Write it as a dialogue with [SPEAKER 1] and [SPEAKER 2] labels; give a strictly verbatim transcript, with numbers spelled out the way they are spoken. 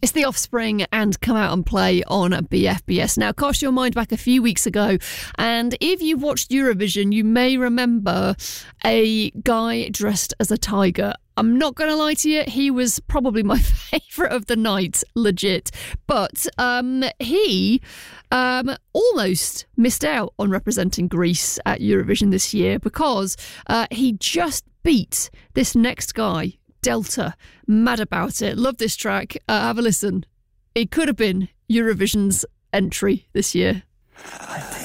[SPEAKER 1] It's The Offspring and Come Out and Play on B F B S. Now, cast your mind back a few weeks ago, and if you watched Eurovision, you may remember a guy dressed as a tiger. I'm not going to lie to you, he was probably my favourite of the night, legit. But um, he um, almost missed out on representing Greece at Eurovision this year because uh, he just beat this next guy, Delta. Mad about it. Love this track. Uh, have a listen. It could have been Eurovision's entry this year.